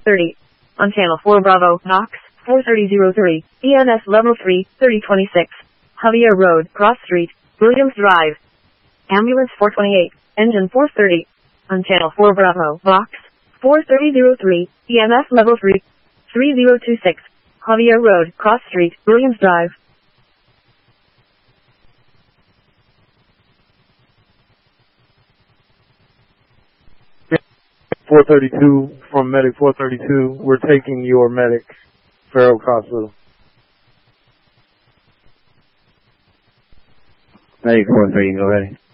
430. On channel 4 Bravo, Knox, 43003, EMS level 3, 3026. Javier Road, Cross Street, Williams Drive. Ambulance 428, engine 430. On channel 4 Bravo, Box, 43003, EMS level 3, 3026. Javier Road, Cross Street, Williams Drive. .432 from Medic 432. We're taking your medic, Farrell Hospital. Medic 430, go ready.